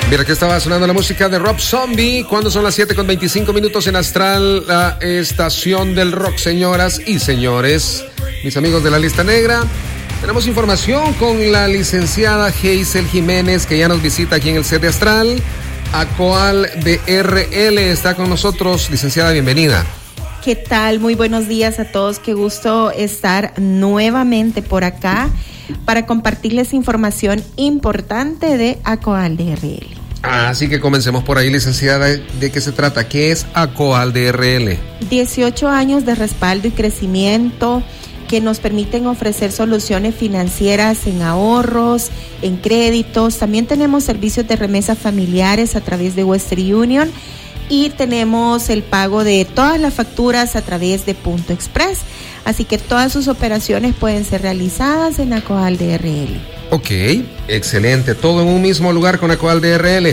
Mira que estaba sonando la música de Rob Zombie cuando son las 7:25 en Astral, la estación del rock, señoras y señores, mis amigos de la lista negra. Tenemos información con la licenciada Hazel Jiménez, que ya nos visita aquí en el set de Astral. ACOAL de RL está con nosotros. Licenciada, bienvenida. ¿Qué tal? Muy buenos días a todos. Qué gusto estar nuevamente por acá para compartirles información importante de ACOAL de RL. Así que comencemos por ahí, licenciada. ¿De qué se trata? ¿Qué es ACOAL de RL? 18 años de respaldo y crecimiento que nos permiten ofrecer soluciones financieras en ahorros, en créditos. También tenemos servicios de remesas familiares a través de Western Union y tenemos el pago de todas las facturas a través de Punto Express. Así que todas sus operaciones pueden ser realizadas en ACOAL de RL. Ok, excelente. Todo en un mismo lugar con ACOAL de RL.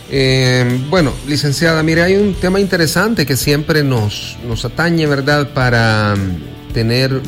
Bueno, licenciada, mire, hay un tema interesante que siempre nos atañe, ¿verdad? Para tener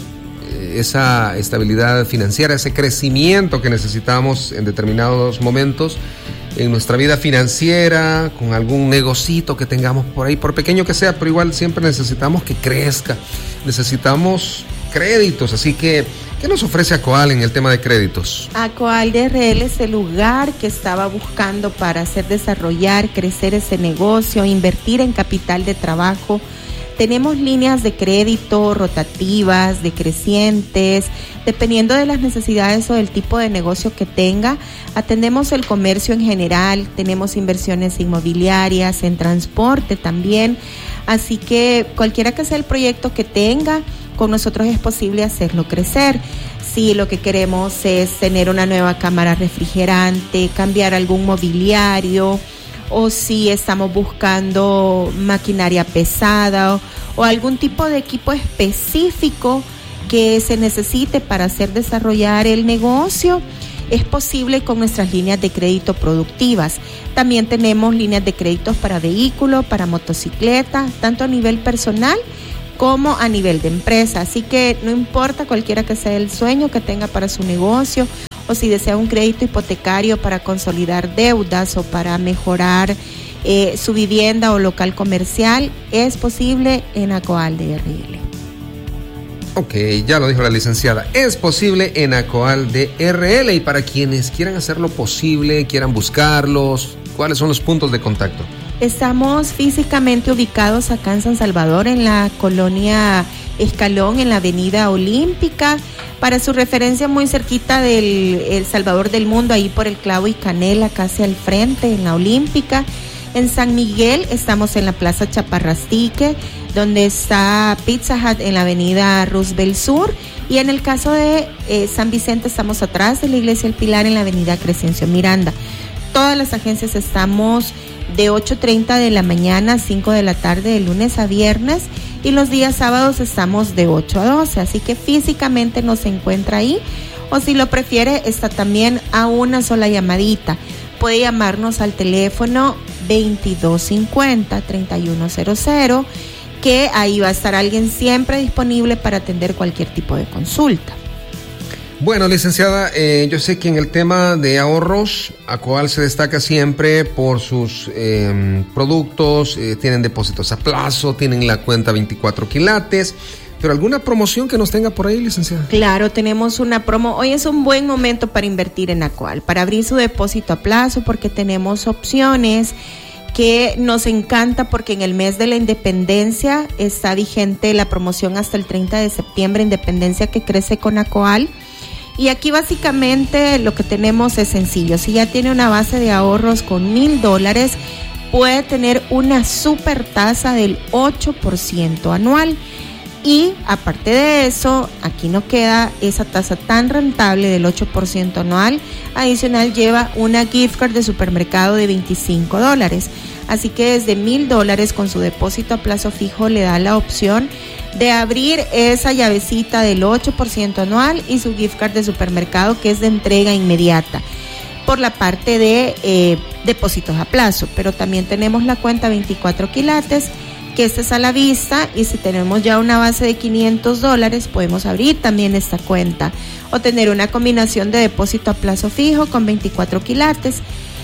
esa estabilidad financiera, ese crecimiento que necesitamos en determinados momentos en nuestra vida financiera, con algún negocito que tengamos por ahí, por pequeño que sea, pero igual siempre necesitamos que crezca, necesitamos créditos. Así que, ¿qué nos ofrece ACOAL en el tema de créditos? ACOAL de RL es el lugar que estaba buscando para hacer desarrollar, crecer ese negocio, invertir en capital de trabajo. Tenemos líneas de crédito rotativas, decrecientes, dependiendo de las necesidades o del tipo de negocio que tenga. Atendemos el comercio en general, tenemos inversiones inmobiliarias, en transporte también. Así que cualquiera que sea el proyecto que tenga, con nosotros es posible hacerlo crecer. Si lo que queremos es tener una nueva cámara refrigerante, cambiar algún mobiliario, o si estamos buscando maquinaria pesada o algún tipo de equipo específico que se necesite para hacer desarrollar el negocio, es posible con nuestras líneas de crédito productivas. También tenemos líneas de créditos para vehículos, para motocicleta, tanto a nivel personal como a nivel de empresa. Así que no importa cualquiera que sea el sueño que tenga para su negocio, o si desea un crédito hipotecario para consolidar deudas o para mejorar su vivienda o local comercial, es posible en ACOAL de RL. Ok, ya lo dijo la licenciada, es posible en ACOAL de RL. Y para quienes quieran hacer lo posible, quieran buscarlos, ¿cuáles son los puntos de contacto? Estamos físicamente ubicados acá en San Salvador, en la colonia Escalón, en la avenida Olímpica. Para su referencia, muy cerquita del El Salvador del Mundo, ahí por el Clavo y Canela, casi al frente, en la Olímpica. En San Miguel estamos en la Plaza Chaparrastique, donde está Pizza Hut en la avenida Roosevelt Sur. Y en el caso de San Vicente estamos atrás de la Iglesia El Pilar, en la avenida Crescencio Miranda. Todas las agencias estamos de 8:30 de la mañana a 5 de la tarde, de lunes a viernes, y los días sábados estamos de 8 a 12, así que físicamente nos encuentra ahí, o si lo prefiere, está también a una sola llamadita. Puede llamarnos al teléfono 2250-3100, que ahí va a estar alguien siempre disponible para atender cualquier tipo de consulta. Bueno, licenciada, yo sé que en el tema de ahorros, ACOAL se destaca siempre por sus productos, tienen depósitos a plazo, tienen la cuenta 24 quilates, pero ¿alguna promoción que nos tenga por ahí, licenciada? Claro, tenemos una promo. Hoy es un buen momento para invertir en ACOAL, para abrir su depósito a plazo, porque tenemos opciones que nos encanta, porque en el mes de la independencia está vigente la promoción hasta el 30 de septiembre, Independencia que crece con ACOAL. Y aquí básicamente lo que tenemos es sencillo. Si ya tiene una base de ahorros con $1,000, puede tener una super tasa del 8% anual. Y aparte de eso, aquí no queda esa tasa tan rentable del 8% anual. Adicional lleva una gift card de supermercado de $25. Así que desde $1,000 con su depósito a plazo fijo le da la opción de abrir esa llavecita del 8% anual y su gift card de supermercado, que es de entrega inmediata, por la parte de depósitos a plazo. Pero también tenemos la cuenta 24 quilates, que esta es a la vista, y si tenemos ya una base de $500, podemos abrir también esta cuenta o tener una combinación de depósito a plazo fijo con 24 quilates.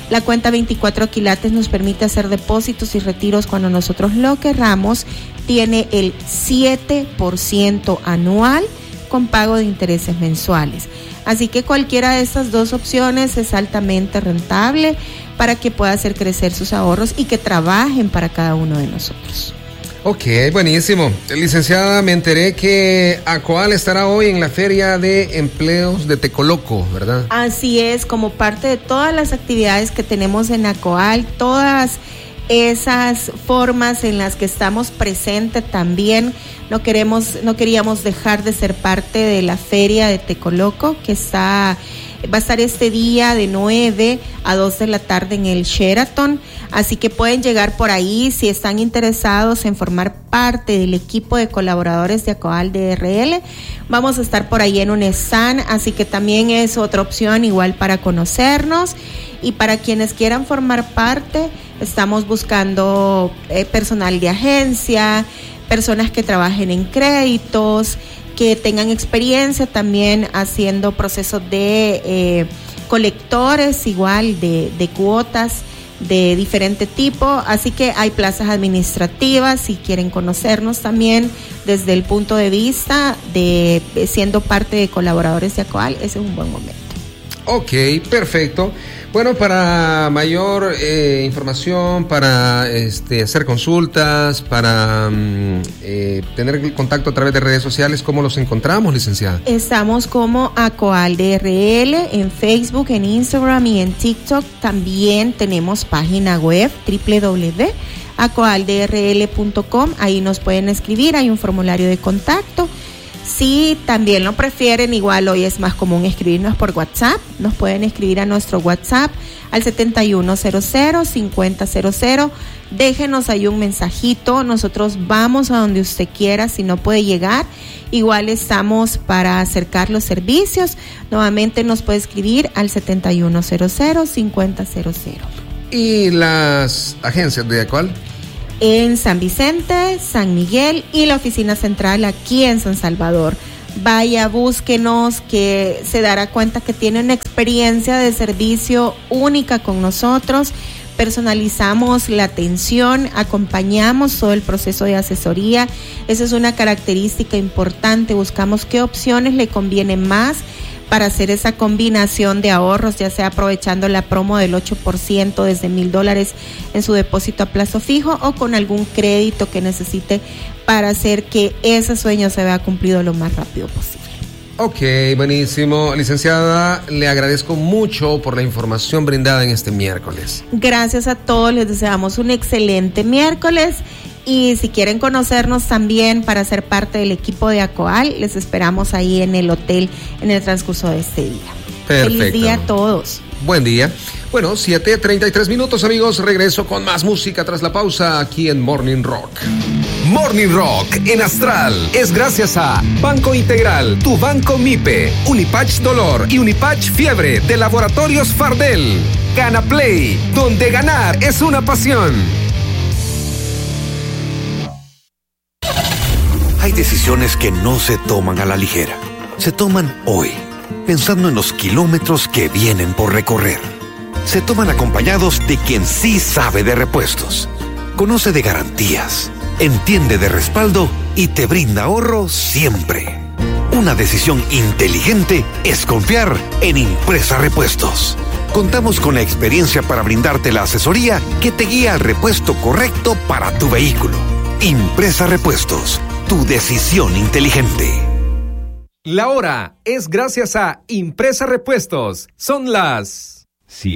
La cuenta 24 quilates nos permite hacer depósitos y retiros cuando nosotros lo querramos. Tiene el 7% anual con pago de intereses mensuales. Así que cualquiera de estas dos opciones es altamente rentable para que pueda hacer crecer sus ahorros y que trabajen para cada uno de nosotros. Ok, buenísimo. Licenciada, me enteré que ACOAL estará hoy en la Feria de Empleos de Tecoloco, ¿verdad? Así es, como parte de todas las actividades que tenemos en ACOAL, todas esas formas en las que estamos presentes también, no queríamos dejar de ser parte de la Feria de Tecoloco, que va a estar este día de 9 a 2 de la tarde en el Sheraton, así que pueden llegar por ahí si están interesados en formar parte del equipo de colaboradores de ACOAL DRL. Vamos a estar por ahí en un stand, así que también es otra opción igual para conocernos. Y para quienes quieran formar parte, estamos buscando personal de agencia, personas que trabajen en créditos, que tengan experiencia también haciendo procesos de colectores, igual de cuotas de diferente tipo. Así que hay plazas administrativas si quieren conocernos también desde el punto de vista de siendo parte de colaboradores de ACOAL. Ese es un buen momento. Ok, perfecto. Bueno, para mayor información, para hacer consultas, para tener contacto a través de redes sociales, ¿cómo los encontramos, licenciada? Estamos como ACOAL DRL en Facebook, en Instagram y en TikTok. También tenemos página web www.acoaldrl.com. Ahí nos pueden escribir, hay un formulario de contacto. Si también lo prefieren, igual hoy es más común escribirnos por WhatsApp. Nos pueden escribir a nuestro WhatsApp al 7100-5000. Déjenos ahí un mensajito. Nosotros vamos a donde usted quiera. Si no puede llegar, igual estamos para acercar los servicios. Nuevamente nos puede escribir al 7100-5000. ¿Y las agencias de ACOAL? En San Vicente, San Miguel y la oficina central aquí en San Salvador. Vaya, búsquenos, que se dará cuenta que tiene una experiencia de servicio única con nosotros. Personalizamos la atención, acompañamos todo el proceso de asesoría. Esa es una característica importante. Buscamos qué opciones le conviene más para hacer esa combinación de ahorros, ya sea aprovechando la promo del 8% desde $1,000 en su depósito a plazo fijo o con algún crédito que necesite para hacer que ese sueño se vea cumplido lo más rápido posible. Ok, buenísimo. Licenciada, le agradezco mucho por la información brindada en este miércoles. Gracias a todos, les deseamos un excelente miércoles. Y si quieren conocernos también para ser parte del equipo de ACOAL, les esperamos ahí en el hotel en el transcurso de este día. Perfecto. Feliz día a todos. Buen día. Bueno, 7:33, amigos. Regreso con más música tras la pausa aquí en Morning Rock. Morning Rock en Astral es gracias a Banco Integral, tu banco MIPE, Unipatch Dolor y Unipatch Fiebre de Laboratorios Fardel. Gana Play, donde ganar es una pasión. Hay decisiones que no se toman a la ligera. Se toman hoy, pensando en los kilómetros que vienen por recorrer. Se toman acompañados de quien sí sabe de repuestos, conoce de garantías, entiende de respaldo y te brinda ahorro siempre. Una decisión inteligente es confiar en Impresa Repuestos. Contamos con la experiencia para brindarte la asesoría que te guía al repuesto correcto para tu vehículo. Impresa Repuestos, tu decisión inteligente. La hora es gracias a Impresa Repuestos. Son las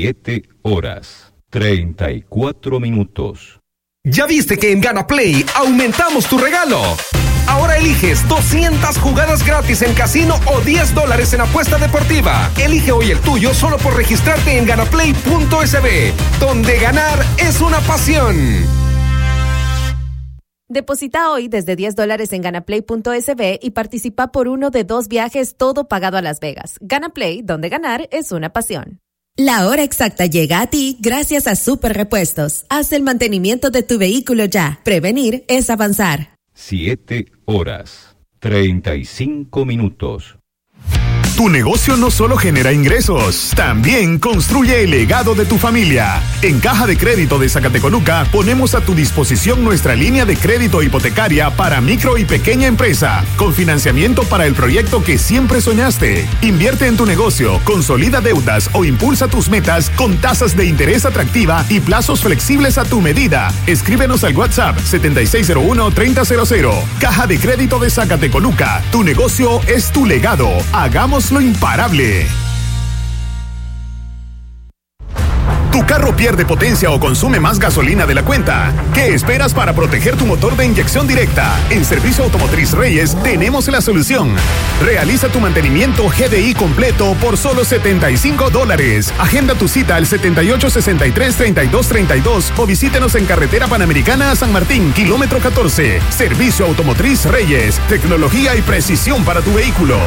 7:34. ¿Ya viste que en Gana Play aumentamos tu regalo? Ahora eliges 200 jugadas gratis en casino o $10 en apuesta deportiva. Elige hoy el tuyo solo por registrarte en ganaplay.sb, donde ganar es una pasión. Deposita hoy desde $10 en ganaplay.sb y participa por uno de 2 viajes, todo pagado a Las Vegas. Ganaplay, donde ganar es una pasión. La hora exacta llega a ti gracias a Super Repuestos. Haz el mantenimiento de tu vehículo ya. Prevenir es avanzar. 7:35. Tu negocio no solo genera ingresos, también construye el legado de tu familia. En Caja de Crédito de Zacatecoluca ponemos a tu disposición nuestra línea de crédito hipotecaria para micro y pequeña empresa, con financiamiento para el proyecto que siempre soñaste. Invierte en tu negocio, consolida deudas o impulsa tus metas con tasas de interés atractiva y plazos flexibles a tu medida. Escríbenos al WhatsApp 7601-3000. Caja de Crédito de Zacatecoluca. Tu negocio es tu legado. Hagamos lo imparable. ¿Tu carro pierde potencia o consume más gasolina de la cuenta? ¿Qué esperas para proteger tu motor de inyección directa? En Servicio Automotriz Reyes tenemos la solución. Realiza tu mantenimiento GDI completo por solo $75. Agenda tu cita al 7863-3232 o visítenos en Carretera Panamericana a San Martín, kilómetro 14. Servicio Automotriz Reyes. Tecnología y precisión para tu vehículo.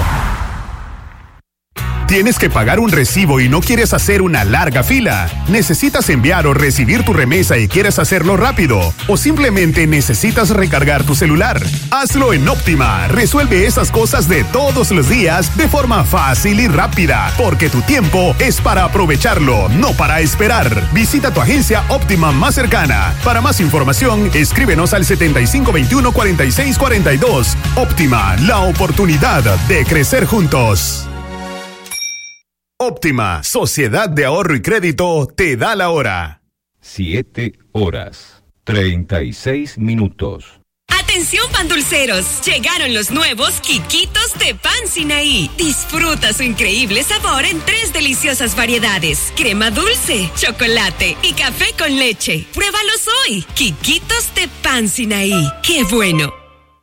¿Tienes que pagar un recibo y no quieres hacer una larga fila? ¿Necesitas enviar o recibir tu remesa y quieres hacerlo rápido? ¿O simplemente necesitas recargar tu celular? Hazlo en Óptima. Resuelve esas cosas de todos los días de forma fácil y rápida, porque tu tiempo es para aprovecharlo, no para esperar. Visita tu agencia Óptima más cercana. Para más información, escríbenos al 7521-4642. Óptima, la oportunidad de crecer juntos. Óptima, Sociedad de Ahorro y Crédito, te da la hora. 7:36. Atención pandulceros, llegaron los nuevos Quiquitos de Pan Sinaí. Disfruta su increíble sabor en 3 deliciosas variedades: crema dulce, chocolate y café con leche. Pruébalos hoy. Quiquitos de Pan Sinaí. ¡Qué bueno!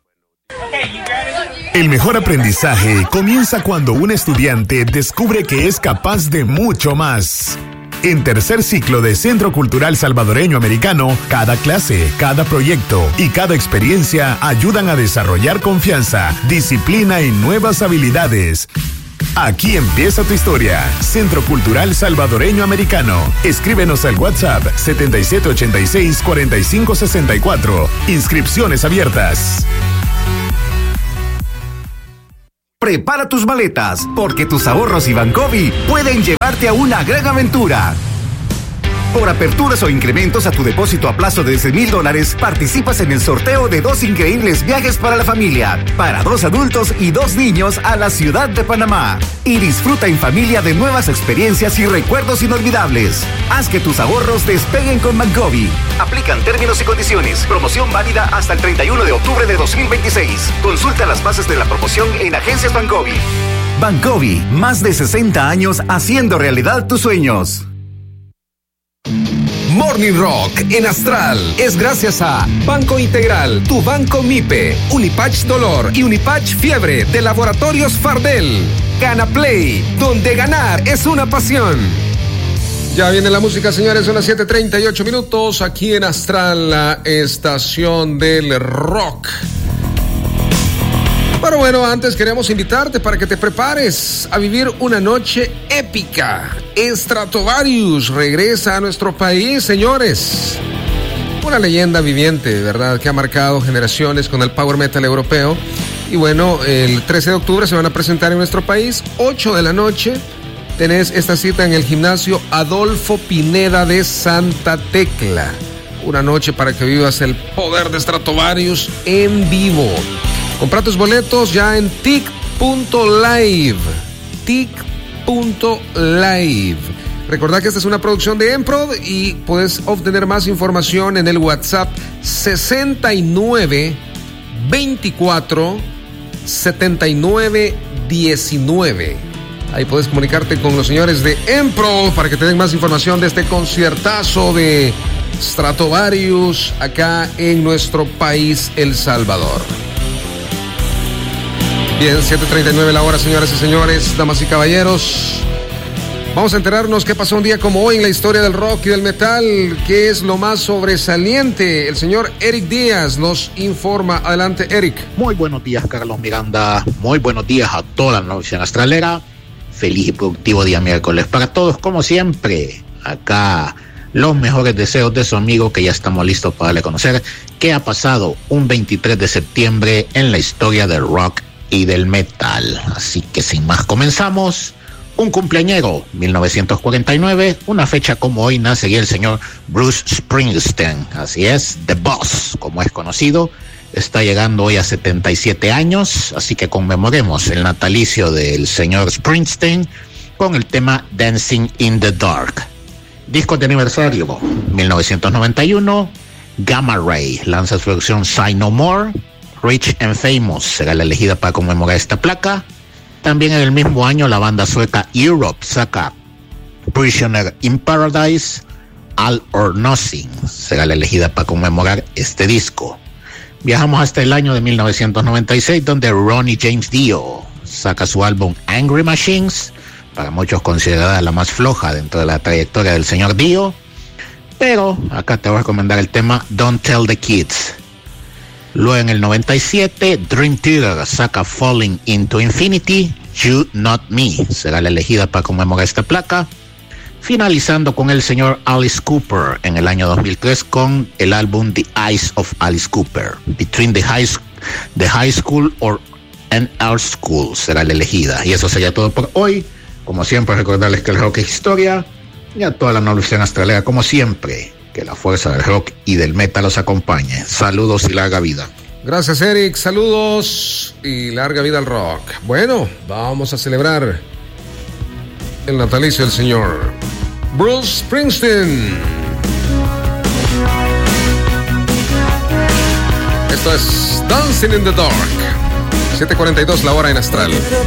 El mejor aprendizaje comienza cuando un estudiante descubre que es capaz de mucho más. En tercer ciclo de Centro Cultural Salvadoreño Americano, cada clase, cada proyecto y cada experiencia ayudan a desarrollar confianza, disciplina y nuevas habilidades. Aquí empieza tu historia. Centro Cultural Salvadoreño Americano. Escríbenos al WhatsApp 7786-4564. Inscripciones abiertas. Prepara tus maletas, porque tus ahorros y Bancovi pueden llevarte a una gran aventura. Por aperturas o incrementos a tu depósito a plazo de $10,000, participas en el sorteo de 2 increíbles viajes para la familia, para 2 adultos y 2 niños a la ciudad de Panamá. Y disfruta en familia de nuevas experiencias y recuerdos inolvidables. Haz que tus ahorros despeguen con Bancovi. Aplican términos y condiciones. Promoción válida hasta el 31 de octubre de 2026. Consulta las bases de la promoción en Agencias Bancovi. Bancovi, más de 60 años haciendo realidad tus sueños. Morning Rock en Astral es gracias a Banco Integral, tu banco MIPE, Unipatch Dolor y Unipatch Fiebre de Laboratorios Fardel. Gana Play, donde ganar es una pasión. Ya viene la música, señores, son las 7:38 aquí en Astral, la estación del rock. Pero bueno, antes queremos invitarte para que te prepares a vivir una noche épica. Stratovarius regresa a nuestro país, señores. Una leyenda viviente, ¿verdad?, que ha marcado generaciones con el power metal europeo. Y bueno, el 13 de octubre se van a presentar en nuestro país, 8 de la noche. Tenés esta cita en el gimnasio Adolfo Pineda de Santa Tecla. Una noche para que vivas el poder de Stratovarius en vivo. Compra tus boletos ya en tic.live. Tic.live. Recordad que esta es una producción de Emprod y puedes obtener más información en el WhatsApp 69 24 79 19. Ahí puedes comunicarte con los señores de Emprod para que te den más información de este conciertazo de Stratovarius acá en nuestro país, El Salvador. Bien, 7:39 la hora, señoras y señores, damas y caballeros. Vamos a enterarnos qué pasó un día como hoy en la historia del rock y del metal, qué es lo más sobresaliente. El señor Eric Díaz nos informa. Adelante, Eric. Muy buenos días, Carlos Miranda. Muy buenos días a toda la nación astralera. Feliz y productivo día miércoles para todos, como siempre. Acá los mejores deseos de su amigo, que ya estamos listos para darle a conocer qué ha pasado un 23 de septiembre en la historia del rock y del metal. Así que sin más comenzamos. Un cumpleañero, 1949, una fecha como hoy nace el señor Bruce Springsteen. Así es, The Boss, como es conocido. Está llegando hoy a 77 años, así que conmemoremos el natalicio del señor Springsteen con el tema Dancing in the Dark. Discos de aniversario, 1991, Gamma Ray lanza su versión Say No More, Rich and Famous será la elegida para conmemorar esta placa. También en el mismo año la banda sueca Europe saca Prisoner in Paradise, All or Nothing será la elegida para conmemorar este disco. Viajamos hasta el año de 1996, donde Ronnie James Dio saca su álbum Angry Machines, para muchos considerada la más floja dentro de la trayectoria del señor Dio, pero acá te voy a recomendar el tema Don't Tell the Kids. Luego en el 97, Dream Theater saca Falling into Infinity, You Not Me será la elegida para conmemorar esta placa. Finalizando con el señor Alice Cooper en el año 2003 con el álbum The Eyes of Alice Cooper, Between the High School and Art School será la elegida. Y eso sería todo por hoy. Como siempre, recordarles que el rock es historia, y a toda la nobleza astralera, como siempre, que la fuerza del rock y del metal los acompañe. Saludos y larga vida. Gracias, Eric. Saludos y larga vida al rock. Bueno, vamos a celebrar el natalicio del señor Bruce Springsteen. Esto es Dancing in the Dark. 7:42 la hora en Astral.